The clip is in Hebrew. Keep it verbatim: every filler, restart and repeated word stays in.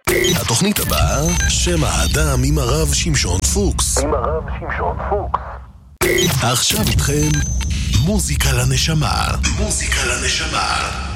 התוכנית הבאה, שם האדם עם הרב שמשון פוקס. עם הרב שמשון פוקס. עכשיו איתכם, מוזיקה לנשמה. מוזיקה לנשמה.